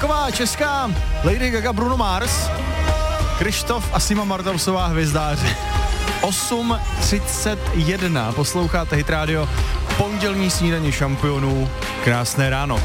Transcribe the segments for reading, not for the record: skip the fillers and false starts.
taková česká Lady Gaga, Bruno Mars, Krištof a Sima Martausová hvězdáři. 8:31, posloucháte Hit Radio, pondělní snídaně šampionů, krásné ráno.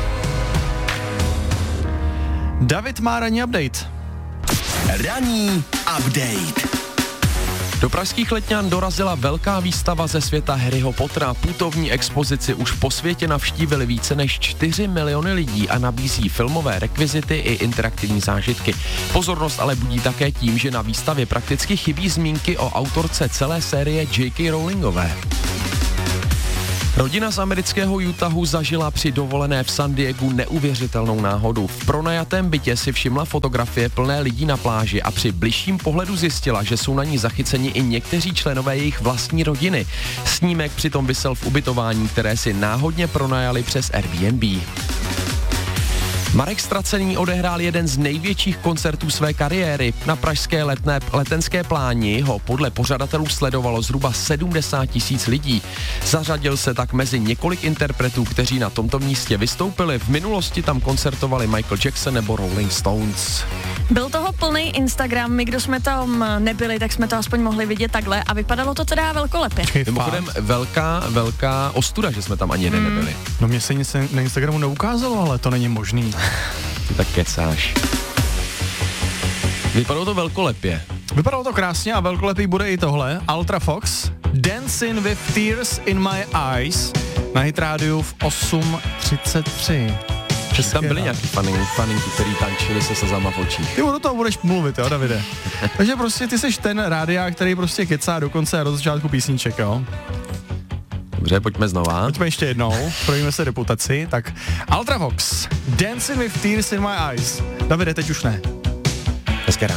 David má ranní update. Ranní update. Do pražských Letňan dorazila velká výstava ze světa Harryho Pottera. Putovní expozici už po světě navštívili více než 4 miliony lidí a nabízí filmové rekvizity i interaktivní zážitky. Pozornost ale budí také tím, že na výstavě prakticky chybí zmínky o autorce celé série J.K. Rowlingové. Rodina z amerického Utahu zažila při dovolené v San Diegu neuvěřitelnou náhodu. V pronajatém bytě si všimla fotografie plné lidí na pláži a při bližším pohledu zjistila, že jsou na ní zachyceni i někteří členové jejich vlastní rodiny. Snímek přitom visel v ubytování, které si náhodně pronajali přes Airbnb. Marek Stracený odehrál jeden z největších koncertů své kariéry. Na pražské letenské pláni ho podle pořadatelů sledovalo zhruba 70 000 lidí. Zařadil se tak mezi několik interpretů, kteří na tomto místě vystoupili. V minulosti tam koncertovali Michael Jackson nebo Rolling Stones. Byl toho plný Instagram, my kdo jsme tam nebyli, tak jsme to aspoň mohli vidět takhle a vypadalo to teda velkolepě. Mimochodem velká ostuda, že jsme tam ani jeden nebyli. No mě se nic na Instagramu neukázalo, ale to není možný. Ty tak kecáš. Vypadalo to velkolepě. Vypadalo to krásně a velkolepý bude i tohle. Ultra Fox, Dancing with Tears in My Eyes, na Hit Radio v 8:33. Tam byli nějaký faninky, který tančili se slzama v očích. Ty do toho budeš mluvit, jo, Davide? Takže prostě ty seš ten rádiák, který prostě kecá do konce a do začátku písniček, jo? Dobře, pojďme znova. Pojďme ještě jednou, projíme se reputaci. Tak Ultra Fox, Dancing with Tears in My Eyes. Davide, teď už ne. Hezké ráno.